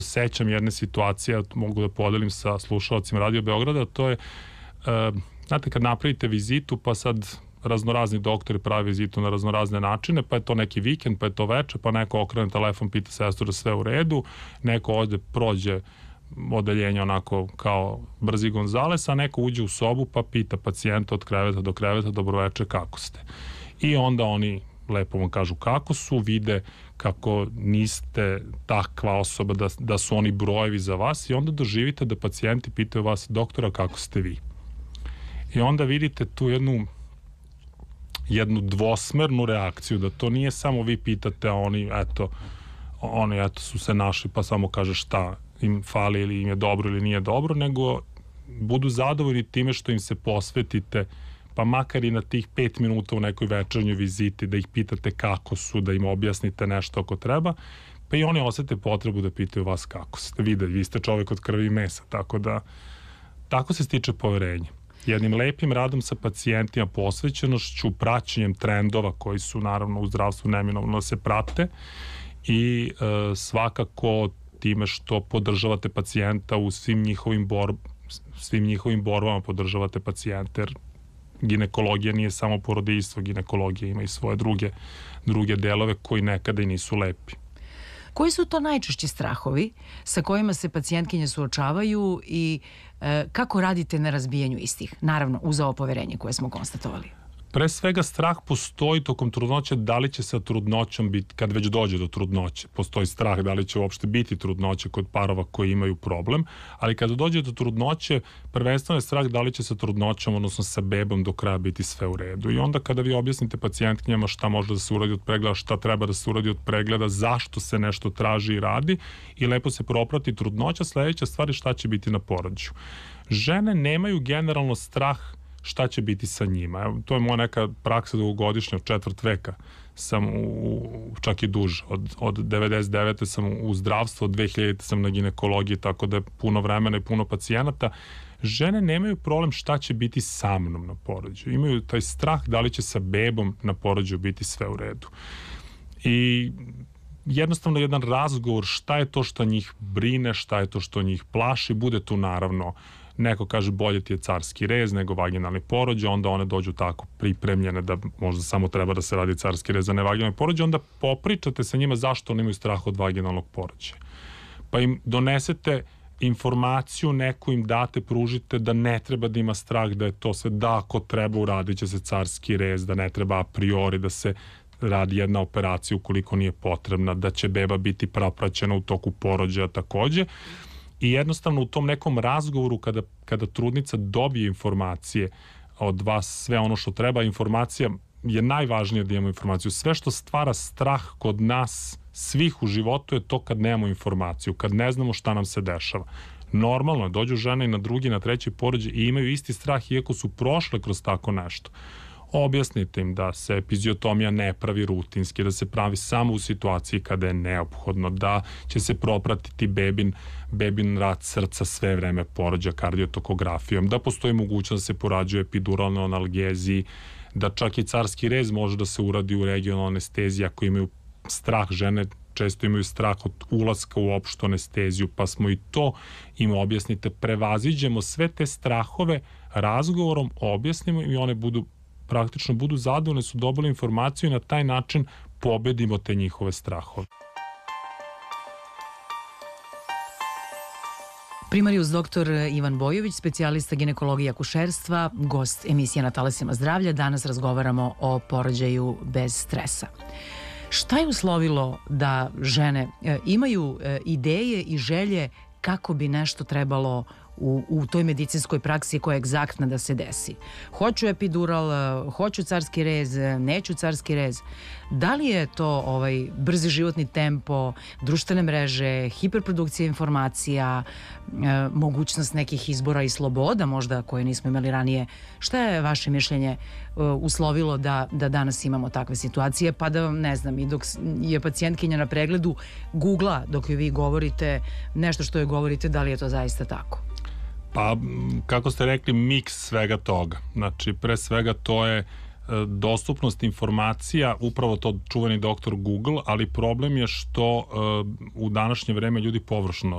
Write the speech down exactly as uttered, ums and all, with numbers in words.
sećam jedne situacije, mogu da podelim sa slušalcima Radio Beograda, to je, uh, znate, kad napravite vizitu, pa sad raznorazni doktori pravi vizitu na raznorazne načine, pa je to neki vikend, pa je to veče, pa neko okrene telefon, pita sestru da sve u redu, neko ovde prođe odeljenje onako kao brzi Gonzales, a neko uđe u sobu pa pita pacijenta od kreveta do kreveta, dobroveče, kako ste? I onda oni lepo vam kažu kako su, vide kako niste takva osoba, da, da su oni brojevi za vas, i onda doživite da pacijenti pitaju vas, doktora, kako ste vi? I onda vidite tu jednu jednu dvosmernu reakciju, da to nije samo vi pitate, a oni, eto, oni, eto, su se našli, pa samo kaže šta im fali ili im je dobro ili nije dobro, nego budu zadovoljni time što im se posvetite, pa makar i na tih pet minuta u nekoj večernjoj viziti, da ih pitate kako su, da im objasnite nešto ako treba, pa i oni osete potrebu da pitaju vas kako ste. Vide, vi ste čovjek od krvi i mesa, tako da tako se stiče poverenje. Jednim lepim radom sa pacijentima, posvećenošću, praćenjem trendova koji su naravno u zdravstvu neminovno se prate, i e, svakako time što podržavate pacijenta u svim njihovim, bor, svim njihovim borbama, podržavate pacijenta, jer ginekologija nije samo porodilstvo, ginekologija ima i svoje druge, druge delove koji nekada i nisu lepi. Koji su to najčešći strahovi sa kojima se pacijentkinje suočavaju i e, kako radite na razbijanju istih? Naravno, uz ovo poverenje koje smo konstatovali. Pre svega, strah postoji tokom trudnoće, da li će sa trudnoćom biti, kad već dođe do trudnoće, postoji strah da li će uopšte biti trudnoće kod parova koji imaju problem, ali kada dođe do trudnoće, prvenstveno je strah da li će sa trudnoćom, odnosno sa bebom, do kraja biti sve u redu. I onda kada vi objasnite pacijentkinjama šta može da se uradi od pregleda, šta treba da se uradi od pregleda, zašto se nešto traži i radi, i lepo se proprati trudnoća, sledeća stvar je šta će biti na porođaju. Žene nemaju generalno strah šta će biti sa njima. Evo, to je moja neka praksa dugogodišnja, od četvrt veka sam u, čak i duže, od, od devedeset devete sam u zdravstvu, od dve hiljadite sam na ginekologiji, tako da je puno vremena i puno pacijenata. Žene nemaju problem šta će biti sa mnom na porođaju. Imaju taj strah da li će sa bebom na porođaju biti sve u redu. I jednostavno jedan razgovor šta je to što njih brine, šta je to što njih plaši, bude tu naravno neko kaže bolje ti je carski rez nego vaginalni porođaj, onda one dođu tako pripremljene da možda samo treba da se radi carski rez, a ne vaginalni porođaj, onda popričate sa njima zašto oni imaju strah od vaginalnog porođaja. Pa im donesete informaciju, neku im date, pružite da ne treba da ima strah, da je to sve, da ako treba uradit će se carski rez, da ne treba a priori da se radi jedna operacija ukoliko nije potrebna, da će beba biti prapraćena u toku porođaja takođe. I jednostavno u tom nekom razgovoru kada, kada trudnica dobije informacije od vas, sve ono što treba, informacija je najvažnije da imamo informaciju. Sve što stvara strah kod nas svih u životu je to kad nemamo informaciju, kad ne znamo šta nam se dešava. Normalno je, dođu žene i na drugi, na treći porođaj i imaju isti strah iako su prošle kroz tako nešto. Objasnite im da se epiziotomija ne pravi rutinski, da se pravi samo u situaciji kada je neophodno, da će se propratiti bebin, bebin rad srca sve vreme porođaja kardiotokografijom, da postoji mogućnost da se porađuje epiduralnoj analgeziji, da čak i carski rez može da se uradi u regionalnoj anesteziji ako imaju strah. Žene često imaju strah od ulaska u opštu anesteziju, pa smo i to im objasnite, prevaziđemo sve te strahove razgovorom, objasnimo i one budu praktično budu zadovoljne, su dobili informaciju i na taj način pobedimo te njihove strahove. Primarijus doktor Ivan Bojović, specijalista ginekologije i akušerstva, gost emisije Na talasima zdravlja. Danas razgovaramo o porođaju bez stresa. Šta je uslovilo da žene e, imaju e, ideje i želje kako bi nešto trebalo U, u toj medicinskoj praksi koja je egzaktna da se desi? Hoću epidural, hoću carski rez, neću carski rez. Da li je to ovaj brzi životni tempo, društvene mreže, hiperprodukcija informacija, e, mogućnost nekih izbora i sloboda možda koje nismo imali ranije? Šta je vaše mišljenje e, uslovilo da, da danas imamo takve situacije, pa da, ne znam, i dok je pacijentkinja na pregledu, googla dok joj vi govorite nešto što joj govorite, da li je to zaista tako? Pa, kako ste rekli, miks svega toga. Znači, pre svega to je dostupnost informacija, upravo to čuveni doktor Google, ali problem je što uh, u današnje vreme ljudi površno